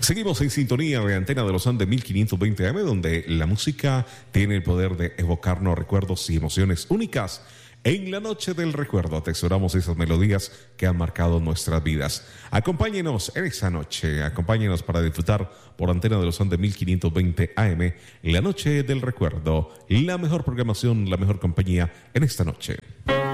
Seguimos en sintonía de Antena de los Andes 1520 AM, donde la música tiene el poder de evocarnos recuerdos y emociones únicas. En la noche del recuerdo atesoramos esas melodías que han marcado nuestras vidas. Acompáñenos en esa noche, acompáñenos para disfrutar por Antena de los Andes 1520 AM, la noche del recuerdo, la mejor programación, la mejor compañía en esta noche.